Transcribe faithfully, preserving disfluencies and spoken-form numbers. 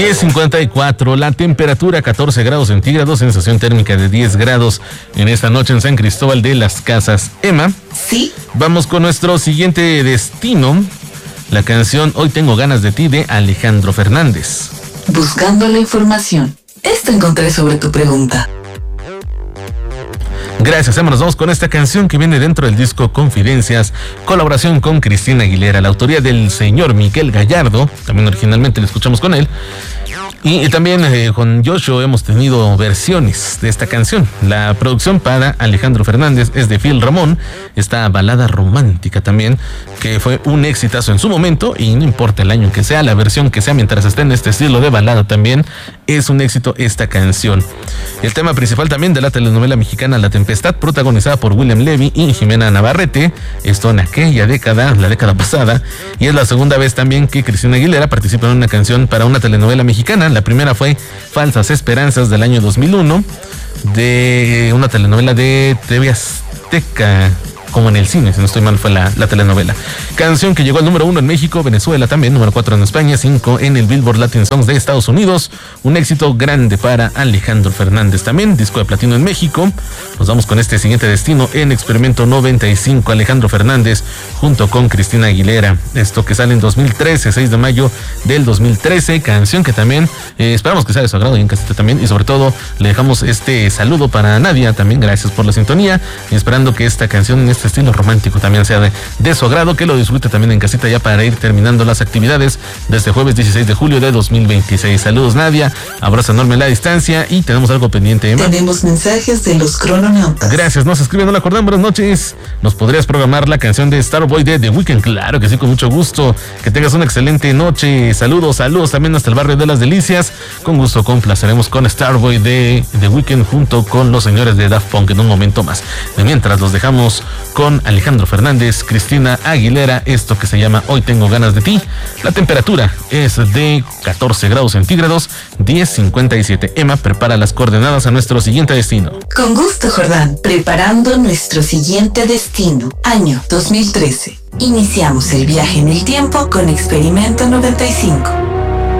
diez cincuenta y cuatro, la temperatura catorce grados centígrados, sensación térmica de diez grados en esta noche en San Cristóbal de las Casas. Emma. Sí. Vamos con nuestro siguiente destino, la canción Hoy tengo ganas de ti de Alejandro Fernández. Buscando la información. Esto encontré sobre tu pregunta. Gracias, Emma. Nos vamos con esta canción que viene dentro del disco Confidencias, colaboración con Cristina Aguilera, la autoría del señor Miguel Gallardo, también originalmente lo escuchamos con él. Y también eh, con Joshua hemos tenido versiones de esta canción. La producción para Alejandro Fernández es de Phil Ramón, esta balada romántica también, que fue un exitazo en su momento, y no importa el año en que sea, la versión que sea, mientras esté en este estilo de balada también, es un éxito esta canción. El tema principal también de la telenovela mexicana La Tempestad, protagonizada por William Levy y Jimena Navarrete, esto en aquella década, la década pasada, y es la segunda vez también que Cristina Aguilera participa en una canción para una telenovela mexicana. La primera fue Falsas Esperanzas del año dos mil uno, de una telenovela de T V Azteca, como en el cine, si no estoy mal, fue la, la telenovela. Canción que llegó al número uno en México, Venezuela también, número cuatro en España, cinco en el Billboard Latin Songs de Estados Unidos. Un éxito grande para Alejandro Fernández también, disco de platino en México. Nos vamos con este siguiente destino en Experimento noventa y cinco, Alejandro Fernández junto con Cristina Aguilera. Esto que sale en dos mil trece, seis de mayo del dos mil trece, canción que también eh, esperamos que sea de su agrado y en casita también. Y sobre todo le dejamos este saludo para Nadia también, gracias por la sintonía, y esperando que esta canción en este estilo romántico también sea de, de su agrado, que lo disfrute también en casita ya para ir terminando las actividades de este jueves dieciséis de julio de dos mil veintiséis. Saludos, Nadia, abrazo enorme a la distancia, y tenemos algo pendiente, Emma. Tenemos mensajes de los crononautas. Gracias, nos escriben, no la acordamos, buenas noches. ¿Nos podrías programar la canción de Starboy de The Weeknd? Claro que sí, con mucho gusto. Que tengas una excelente noche. Saludos, saludos también hasta el barrio de Las Delicias. Con gusto complaceremos con Starboy de The Weeknd junto con los señores de Daft Punk en un momento más. De mientras los dejamos con Alejandro Fernández, Cristina Aguilera, esto que se llama Hoy tengo ganas de ti. La temperatura es de catorce grados centígrados, diez cincuenta y siete. Emma prepara las coordenadas a nuestro siguiente destino. Con gusto, Jordán, preparando nuestro siguiente destino, año dos mil trece. Iniciamos el viaje en el tiempo con Experimento noventa y cinco.